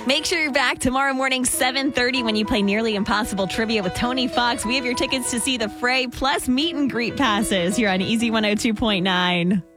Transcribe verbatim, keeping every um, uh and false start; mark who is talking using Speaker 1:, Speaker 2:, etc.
Speaker 1: Make sure you're back tomorrow morning, seven thirty, when you play Nearly Impossible Trivia with Tony Fox. We have your tickets to see the Fray plus meet and greet passes here on Easy one oh two point nine.